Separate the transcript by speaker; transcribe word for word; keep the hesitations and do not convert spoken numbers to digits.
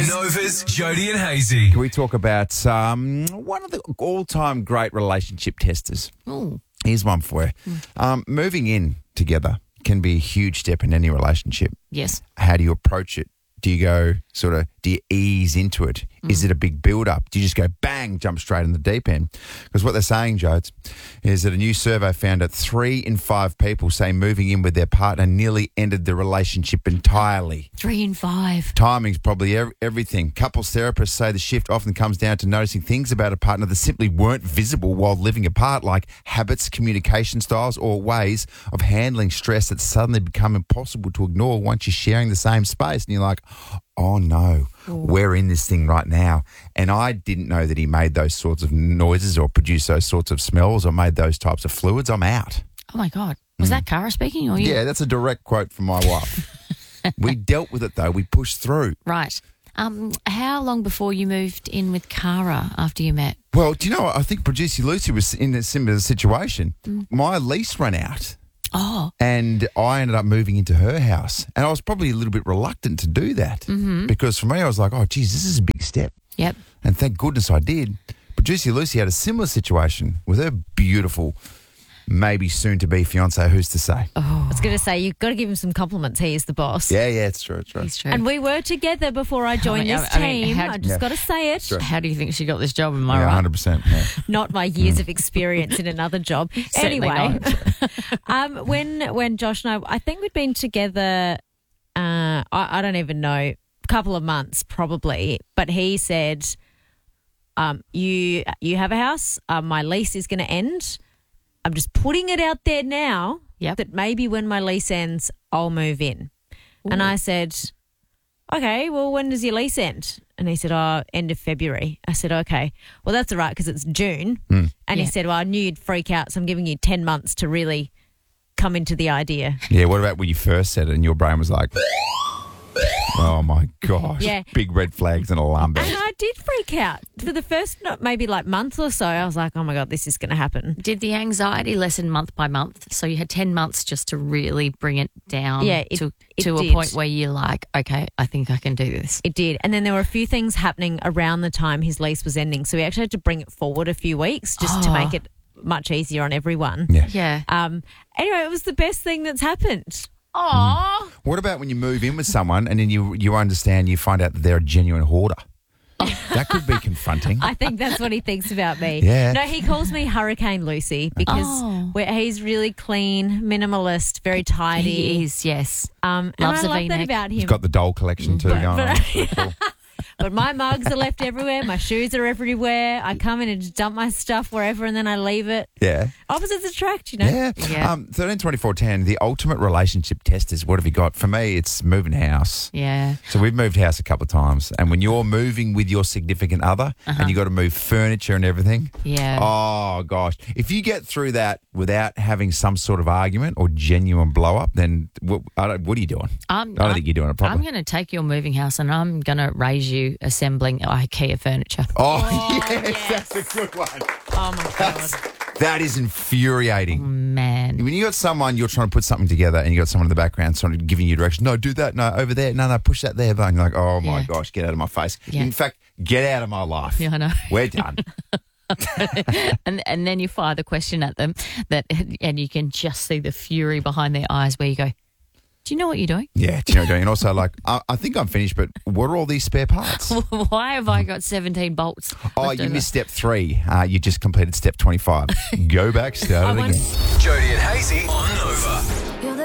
Speaker 1: Nova's Jody and Hazy.
Speaker 2: Can we talk about um, one of the all-time great relationship testers?
Speaker 3: Ooh.
Speaker 2: Here's one for you. Um, moving in together can be a huge step in any relationship.
Speaker 3: Yes.
Speaker 2: How do you approach it? Do you go sort of, do you ease into it? Mm. Is it a big build-up? Do you just go bang, jump straight in the deep end? Because what they're saying, Jodes, is that a new survey found that three in five people say moving in with their partner nearly ended the relationship entirely.
Speaker 3: Three in five.
Speaker 2: Timing's probably ev- everything. Couples therapists say the shift often comes down to noticing things about a partner that simply weren't visible while living apart, like habits, communication styles, or ways of handling stress that suddenly become impossible to ignore once you're sharing the same space. And you're like, oh no, Ooh. We're in this thing right now. And I didn't know that he made those sorts of noises or produced those sorts of smells or made those types of fluids. I'm out.
Speaker 3: Oh my God. Was mm. that Cara speaking or you?
Speaker 2: Yeah, that's a direct quote from my wife. We dealt with it though. We pushed through.
Speaker 3: Right. Um, how long before you moved in with Cara after you met?
Speaker 2: Well, do you know, I think producer Lucy was in a similar situation. Mm. My lease ran out.
Speaker 3: Oh.
Speaker 2: And I ended up moving into her house. And I was probably a little bit reluctant to do that
Speaker 3: mm-hmm.
Speaker 2: because for me, I was like, oh, geez, this is a big step.
Speaker 3: Yep. And
Speaker 2: thank goodness I did. Producer Lucy had a similar situation with her beautiful, maybe soon-to-be fiancé, who's to say?
Speaker 4: Oh. I was going to say, you've got to give him some compliments. He is the boss.
Speaker 2: Yeah, yeah, it's true, it's true.
Speaker 3: He's true.
Speaker 4: And we were together before I joined
Speaker 3: I mean,
Speaker 4: this
Speaker 3: I mean,
Speaker 4: team.
Speaker 3: how,
Speaker 4: I just
Speaker 2: yeah.
Speaker 4: got to say it.
Speaker 2: Sure.
Speaker 3: How do you think she got this job? Am I
Speaker 2: yeah,
Speaker 3: right?
Speaker 2: one hundred percent. Yeah.
Speaker 4: Not my years of experience in another job. Anyway, um, when when Josh and I, I think we'd been together, uh, I, I don't even know, a couple of months probably, but he said, um, you, you have a house, uh, my lease is going to end. I'm just putting it out there now
Speaker 3: yep.
Speaker 4: that maybe when my lease ends, I'll move in. Ooh. And I said, okay, well, when does your lease end? And he said, oh, end of February. I said, okay, well, that's all right because it's June.
Speaker 2: Mm.
Speaker 4: And
Speaker 3: yeah.
Speaker 4: he said, well, I knew you'd freak out, so I'm giving you ten months to really come into the idea.
Speaker 2: Yeah, what about when you first said it and your brain was like, oh, my gosh,
Speaker 4: yeah.
Speaker 2: big red flags and alarm bells.
Speaker 4: And I did freak out. For the first maybe like month or so, I was like, oh, my God, this is going to happen.
Speaker 3: Did the anxiety lessen month by month? So you had ten months just to really bring it down
Speaker 4: yeah, it,
Speaker 3: to,
Speaker 4: it
Speaker 3: to
Speaker 4: did.
Speaker 3: a point where you're like, okay, I think I can do this.
Speaker 4: It did. And then there were a few things happening around the time his lease was ending. So we actually had to bring it forward a few weeks just
Speaker 3: oh.
Speaker 4: to make it much easier on everyone.
Speaker 2: Yeah.
Speaker 3: Yeah.
Speaker 4: Um. Anyway, it was the best thing that's happened.
Speaker 3: Aww.
Speaker 2: Mm. What about when you move in with someone and then you you understand, you find out that they're a genuine hoarder? That could be confronting.
Speaker 4: I think that's what he thinks about me.
Speaker 2: Yeah.
Speaker 4: No, he calls me Hurricane Lucy because
Speaker 3: oh.
Speaker 4: we're, he's really clean, minimalist, very tidy.
Speaker 3: He is, yes.
Speaker 4: Um,
Speaker 3: Loves
Speaker 4: and I
Speaker 3: a
Speaker 4: like that
Speaker 3: V-neck.
Speaker 4: about him.
Speaker 2: He's got the doll collection too
Speaker 4: But-
Speaker 2: going
Speaker 4: but-
Speaker 2: on. That's pretty cool.
Speaker 4: But my mugs are left everywhere. My shoes are everywhere. I come in and just dump my stuff wherever and then I leave it.
Speaker 2: Yeah.
Speaker 4: Opposites attract, you know.
Speaker 2: Yeah.
Speaker 3: Yeah.
Speaker 2: Um, thirteen twenty-four ten, the ultimate relationship testers. What have you got? For me, it's moving house.
Speaker 3: Yeah.
Speaker 2: So we've moved house a couple of times. And when you're moving with your significant other
Speaker 3: Uh-huh.
Speaker 2: and you got to move furniture and everything.
Speaker 3: Yeah.
Speaker 2: Oh, gosh. If you get through that without having some sort of argument or genuine blow up, then what, I don't, what are you doing?
Speaker 3: Um,
Speaker 2: I don't think you're doing it
Speaker 3: I'm
Speaker 2: properly.
Speaker 3: going to take your moving house and I'm going to raise you assembling IKEA furniture.
Speaker 2: Oh,
Speaker 4: Oh,
Speaker 2: yes,
Speaker 4: yes.
Speaker 2: that's a good one.
Speaker 4: Oh, my God.
Speaker 2: That's, that is infuriating.
Speaker 3: Man.
Speaker 2: When you got someone, you're trying to put something together and you got someone in the background sort of giving you direction. No, do that. No, over there. No, no, push that there. And you're like, oh, my
Speaker 3: Yeah.
Speaker 2: gosh, get out of my face.
Speaker 3: Yeah.
Speaker 2: In fact, get out of my life.
Speaker 3: Yeah, I know.
Speaker 2: We're done.
Speaker 3: and and then you fire the question at them that, and you can just see the fury behind their eyes where you go, do you know what you're doing?
Speaker 2: Yeah, do you know what I'm doing? And also, like, I, I think I'm finished, but what are all these spare parts?
Speaker 3: Why have I got seventeen bolts?
Speaker 2: Oh,
Speaker 3: left
Speaker 2: you
Speaker 3: over?
Speaker 2: missed step three. Uh, you just completed step twenty-five. Go back, start it again.
Speaker 1: Jody and Hazy on Nova.